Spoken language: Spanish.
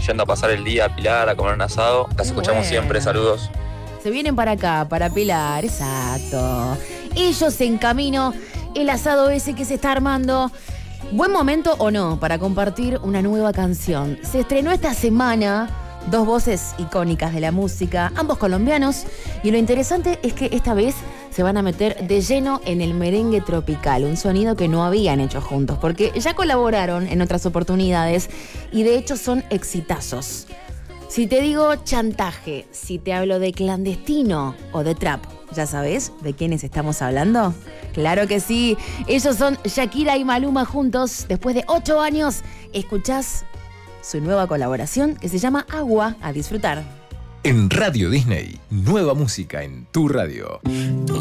yendo a pasar el día a Pilar, a comer un asado. Las escuchamos Bueno. siempre, saludos. Se vienen para acá, para Pilar, exacto. Ellos en camino, el asado ese que se está armando. Buen momento o no para compartir una nueva canción. Se estrenó esta semana, dos voces icónicas de la música, ambos colombianos. Y lo interesante es que esta vez se van a meter de lleno en el merengue tropical, un sonido que no habían hecho juntos, porque ya colaboraron en otras oportunidades y de hecho son exitazos. Si te digo chantaje, si te hablo de clandestino o de trap, ¿ya sabes de quiénes estamos hablando? Claro que sí, ellos son Shakira y Maluma juntos. Después de 8 años, escuchás su nueva colaboración que se llama Agua. A disfrutar. En Radio Disney, nueva música en tu radio. Tú